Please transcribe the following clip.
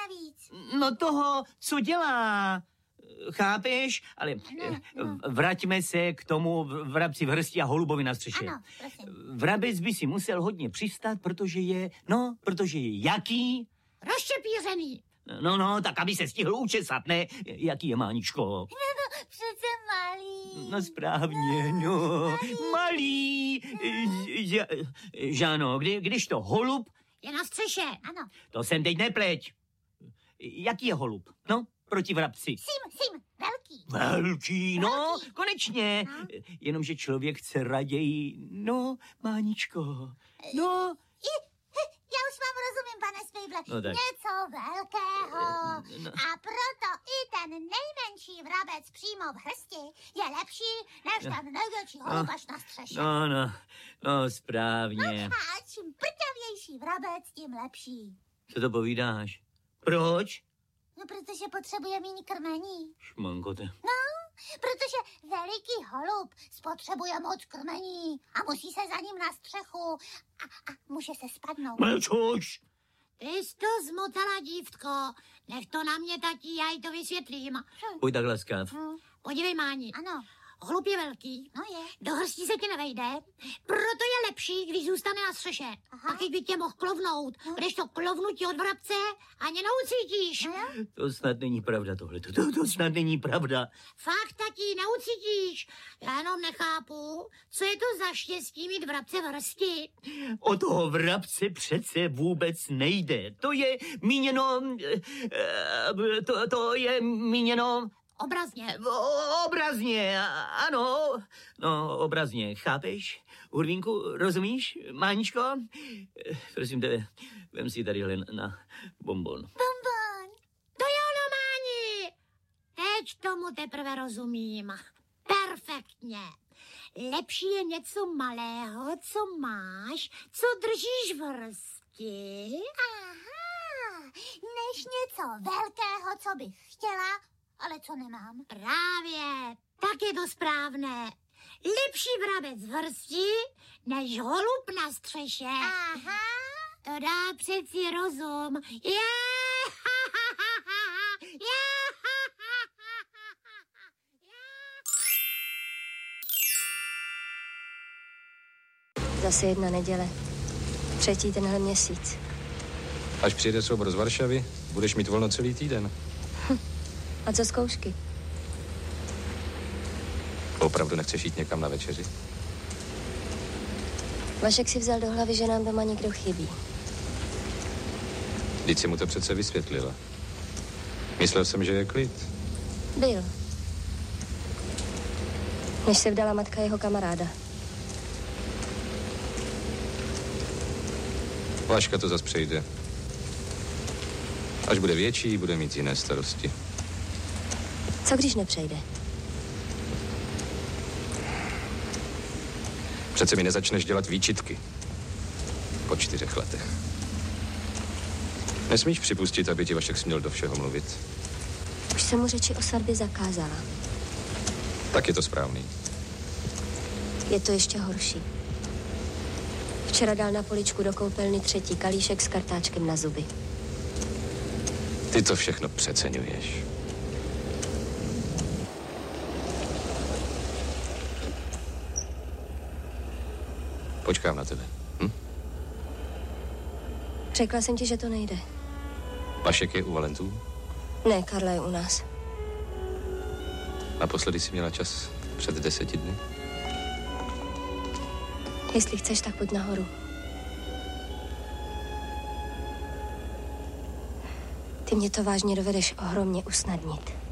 navíc? No toho, co dělá. Chápeš? Ale vraťme se k tomu vrabci v hrsti a holubovi na střeše. Ano, prosím. Vrabec by si musel hodně přistát, protože je jaký? Rozštěpířený. No, tak aby se stihl učesat, ne? Jaký je, Máničko? No, přece malý. No správně, malý. Žáno, když to holub... Je na střeše, ano. To jsem teď nepleť. Jaký je holub? No, proti vrabci. Sim, velký. Velký, no, konečně. No. Jenomže člověk chce raději, Máničko, Já už vám rozumím, pane Spejble. No tak. Něco velkého. A proto i ten nejmenší vrabec přímo v hrsti je lepší než ten největší holubaš na střeše. No, správně. A čím prťavější vrabec, tím lepší. Co to povídáš? Proč? No, protože potřebuje méně krmení. Šmankote. No, protože veliký holub spotřebuje moc krmení a musí se za ním na střechu a může se spadnout. Mlčuš! Ty jsi to zmotala, dívko. Nech to na mě, tatí, já jí to vysvětlím. Buď tak laskav. Podívej, Máni. Ano. Holub je velký, je. Do hrsti se ti nevejde, proto je lepší, když zůstane na střeše. Taky by tě mohl klovnout, když to klovnutí od vrabce ani neucítíš. To snad není pravda tohle, to snad není pravda. Fakt, tatí, neucítíš. Já jenom nechápu, co je to za štěstí mít vrabce v hrsti. O toho vrabce přece vůbec nejde. To je míněno... To je míněno... Obrazně. Obrazně, ano. No, obrazně, chápeš? Urvínku, rozumíš? Máničko? Prosím tebe, vem si tadyhle na bonbon. Bonbon. To je ono, Máni. Teď tomu teprve rozumím. Perfektně. Lepší je něco malého, co máš, co držíš v hrsti. Aha, než něco velkého, co bych chtěla, ale co nemám. Právě, tak je to správné. Lepší vrabec v hrsti, než holub na střeše. Aha. To dá přeci rozum. Zase jedna neděle. 3. tenhle měsíc. Až přijde soubor z Varšavy, budeš mít volno celý týden. A co zkoušky? Opravdu nechceš jít někam na večeři? Vašek si vzal do hlavy, že nám doma někdo chybí. Vždyť si mu to přece vysvětlila. Myslel jsem, že je klid. Byl. Než se vdala matka jeho kamaráda. Vaška to zas přejde. Až bude větší, bude mít jiné starosti. Co když nepřejde? Přece mi nezačneš dělat výčitky. Po 4 letech. Nesmíš připustit, aby ti Vašek směl do všeho mluvit. Už jsem mu řeči o svatbě zakázala. Tak je to správný. Je to ještě horší. Včera dal na poličku do koupelny 3. kalíšek s kartáčkem na zuby. Ty to všechno přeceňuješ. Počkám na tebe. Řekla jsem ti, že to nejde. Vašek je u Valentů? Ne, Karla je u nás. Naposledy jsi měla čas před 10 dny? Jestli chceš, tak pojď nahoru. Ty mě to vážně dovedeš ohromně usnadnit.